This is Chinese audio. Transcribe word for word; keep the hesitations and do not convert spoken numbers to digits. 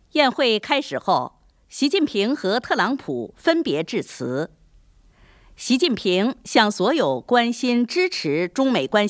宴会开始后，习近平和特朗普分别致辞。习近平向所有关心支持中美关系